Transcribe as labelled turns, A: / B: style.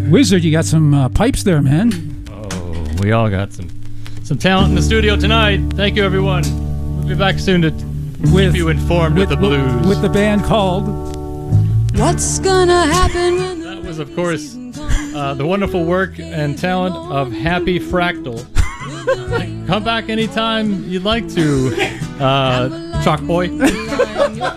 A: Wizard, you got some pipes there, man.
B: Oh, we all got some talent in the studio tonight. Thank you, everyone. We'll be back soon to keep you informed of the blues.
A: With the band called...
C: What's gonna happen when
B: that was, of course, the wonderful work and talent of Happy Fractal. Come back anytime you'd like to, Chalk Boy.